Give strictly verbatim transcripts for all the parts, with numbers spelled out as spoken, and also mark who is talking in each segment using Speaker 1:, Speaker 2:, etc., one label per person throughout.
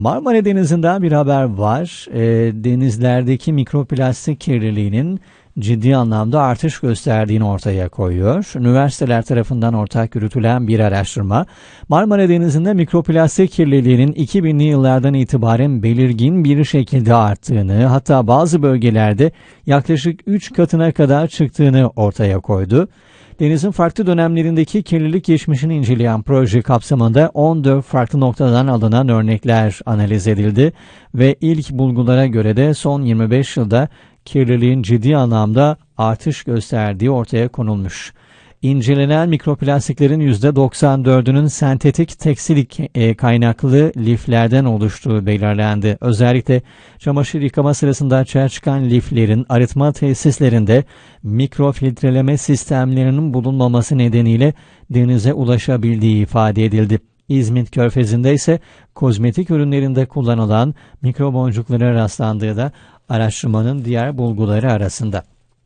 Speaker 1: Marmara Denizi'nden bir haber var. E, denizlerdeki mikroplastik kirliliğinin ciddi anlamda artış gösterdiğini ortaya koyuyor. Üniversiteler tarafından ortak yürütülen bir araştırma, Marmara Denizi'nde mikroplastik kirliliğinin iki binli yıllardan itibaren belirgin bir şekilde arttığını, hatta bazı bölgelerde yaklaşık üç katına kadar çıktığını ortaya koydu. Denizin farklı dönemlerindeki kirlilik geçmişini inceleyen proje kapsamında on dört farklı noktadan alınan örnekler analiz edildi ve ilk bulgulara göre de son yirmi beş yılda kirliliğin ciddi anlamda artış gösterdiği ortaya konulmuş. İncelenen mikroplastiklerin yüzde doksan dördünün sentetik tekstil kaynaklı liflerden oluştuğu belirlendi. Özellikle çamaşır yıkama sırasında açığa çıkan liflerin arıtma tesislerinde mikrofiltreleme sistemlerinin bulunmaması nedeniyle denize ulaşabildiği ifade edildi. İzmit Körfezi'nde ise kozmetik ürünlerinde kullanılan mikroboncuklara rastlandığı da araştırmanın diğer bulguları arasında.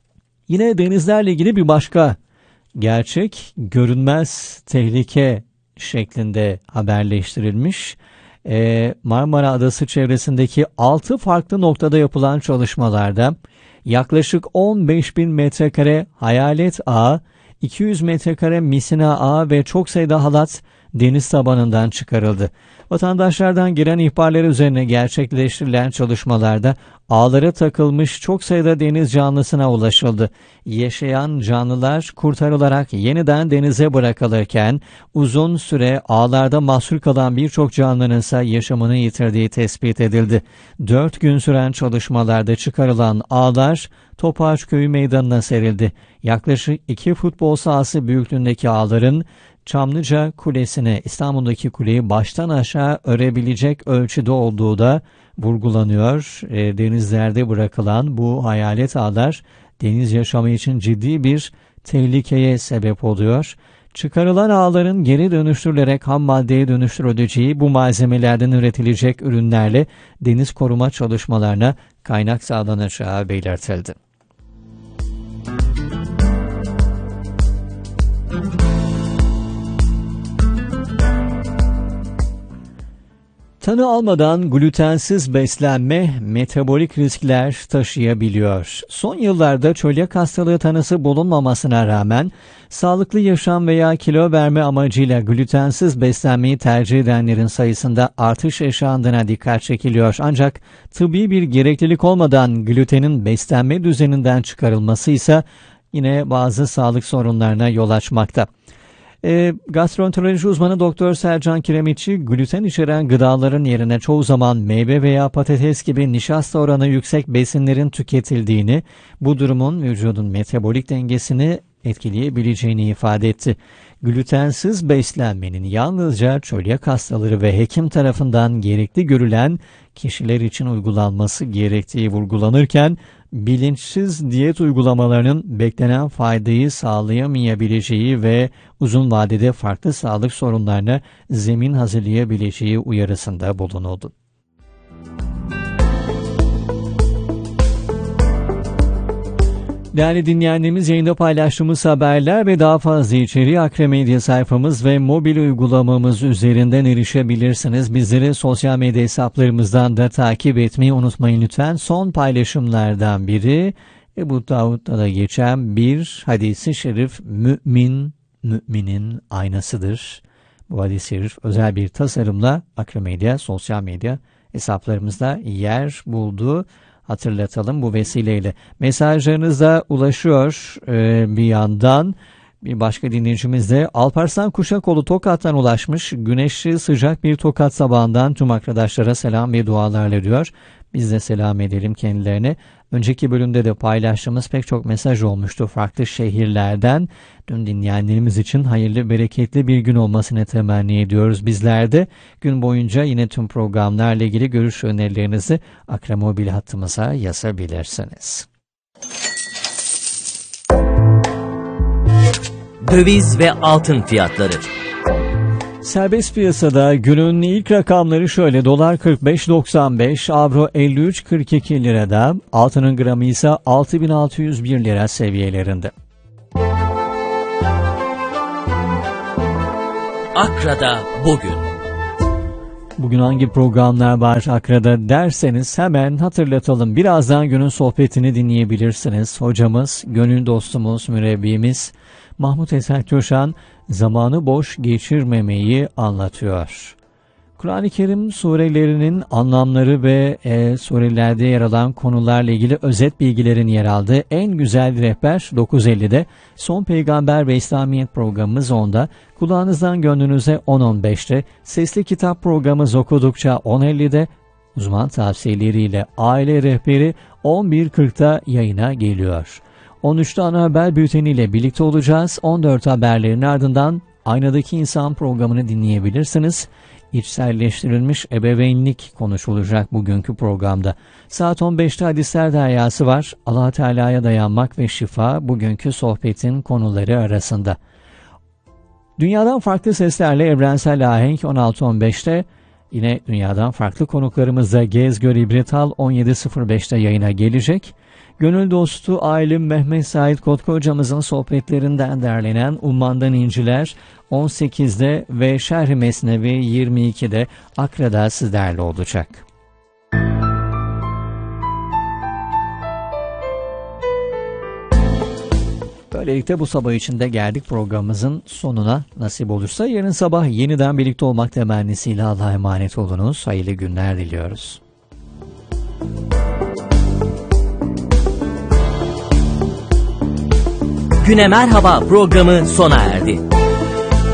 Speaker 1: Yine denizlerle ilgili bir başka gerçek, görünmez tehlike şeklinde haberleştirilmiş. Ee, Marmara Adası çevresindeki altı farklı noktada yapılan çalışmalarda yaklaşık on beş bin metrekare hayalet ağı, iki yüz metrekare misina ağı ve çok sayıda halat deniz tabanından çıkarıldı. Vatandaşlardan gelen ihbarlar üzerine gerçekleştirilen çalışmalarda ağlara takılmış çok sayıda deniz canlısına ulaşıldı. Yaşayan canlılar kurtarılarak yeniden denize bırakılırken uzun süre ağlarda mahsur kalan birçok canlının ise yaşamını yitirdiği tespit edildi. Dört gün süren çalışmalarda çıkarılan ağlar Topaç Köyü meydanına serildi. Yaklaşık iki futbol sahası büyüklüğündeki ağların Çamlıca Kulesi'ne, İstanbul'daki kuleyi baştan aşağı örebilecek ölçüde olduğu da vurgulanıyor. E, denizlerde bırakılan bu hayalet ağlar deniz yaşamı için ciddi bir tehlikeye sebep oluyor. Çıkarılan ağların geri dönüştürülerek ham maddeye dönüştürüleceği bu malzemelerden üretilecek ürünlerle deniz koruma çalışmalarına kaynak sağlanacağı belirtildi. Tanı almadan glutensiz beslenme metabolik riskler taşıyabiliyor. Son yıllarda çölyak hastalığı tanısı bulunmamasına rağmen sağlıklı yaşam veya kilo verme amacıyla glutensiz beslenmeyi tercih edenlerin sayısında artış yaşandığına dikkat çekiliyor. Ancak tıbbi bir gereklilik olmadan glutenin beslenme düzeninden çıkarılması ise yine bazı sağlık sorunlarına yol açmakta. E, gastroenteroloji uzmanı Doktor Sercan Kiremitçi, gluten içeren gıdaların yerine çoğu zaman meyve veya patates gibi nişasta oranı yüksek besinlerin tüketildiğini, bu durumun vücudun metabolik dengesini etkileyebileceğini ifade etti. Glutensiz beslenmenin yalnızca çölyak hastaları ve hekim tarafından gerekli görülen kişiler için uygulanması gerektiği vurgulanırken, bilinçsiz diyet uygulamalarının beklenen faydayı sağlayamayabileceği ve uzun vadede farklı sağlık sorunlarına zemin hazırlayabileceği uyarısında bulunuldu. Değerli dinleyenlerimiz, yayında paylaştığımız haberler ve daha fazla içeriği Akremedya sayfamız ve mobil uygulamamız üzerinden erişebilirsiniz. Bizleri sosyal medya hesaplarımızdan da takip etmeyi unutmayın lütfen. Son paylaşımlardan biri Ebu Davud'da da geçen bir hadis-i şerif, mümin, müminin aynasıdır. Bu hadis-i şerif özel bir tasarımla Akremedya sosyal medya hesaplarımızda yer buldu. Hatırlatalım bu vesileyle. Mesajlarınız da ulaşıyor ee, bir yandan. Bir başka dinleyicimiz de Alparslan Kuşakoğlu Tokat'tan ulaşmış. Güneşli sıcak bir Tokat sabahından tüm arkadaşlara selam ve dualarla diyor. Biz de selam edelim kendilerine. Önceki bölümde de paylaştığımız pek çok mesaj olmuştu farklı şehirlerden. Tüm dinleyenlerimiz için hayırlı, bereketli bir gün olmasını temenni ediyoruz bizler de. Gün boyunca yine tüm programlarla ilgili görüş önerilerinizi Akra Mobil hattımıza yazabilirsiniz.
Speaker 2: Döviz ve altın fiyatları.
Speaker 1: Serbest piyasada günün ilk rakamları şöyle: dolar kırk beş doksan beş, avro elli üç kırk iki lirada, altının gramı ise altı bin altı yüz bir lira seviyelerinde.
Speaker 2: Akra'da bugün.
Speaker 1: Bugün hangi programlar var Akra'da derseniz hemen hatırlatalım. Birazdan günün sohbetini dinleyebilirsiniz. Hocamız, gönül dostumuz, mürebbimiz Mahmut Esat Coşan zamanı boş geçirmemeyi anlatıyor. Kur'an-ı Kerim surelerinin anlamları ve e, surelerde yer alan konularla ilgili özet bilgilerin yer aldığı En Güzel Rehber dokuz elli'de, Son Peygamber ve İslamiyet programımız onda, kulağınızdan gönlünüze on on beş'te, Sesli Kitap programımız Okudukça on elli'de, uzman tavsiyeleriyle Aile Rehberi on bir kırk'ta yayına geliyor. on üç'te ana haber bülteniyle birlikte olacağız. on dört haberlerin ardından Aynadaki İnsan programını dinleyebilirsiniz. İçselleştirilmiş ebeveynlik konuşulacak bugünkü programda. Saat on beş'te Hadisler Deryası var. Allah Teala'ya dayanmak ve şifa bugünkü sohbetin konuları arasında. Dünyadan farklı seslerle evrensel ahenk on altı on beş'te. Yine dünyadan farklı konuklarımızla Gez Gör İbret Al on yedi sıfır beş'te yayına gelecek. Gönül dostu alim Mehmet Said Kotku hocamızın sohbetlerinden derlenen Umman'dan İnciler on sekiz'de ve Şerh-i Mesnevi yirmi iki'de Akra'da sizlerle olacak. Böylelikle bu sabah için de geldik programımızın sonuna. Nasip olursa yarın sabah yeniden birlikte olmak temennisiyle Allah'a emanet olunuz. Hayırlı günler diliyoruz.
Speaker 2: Güne Merhaba programı sona erdi.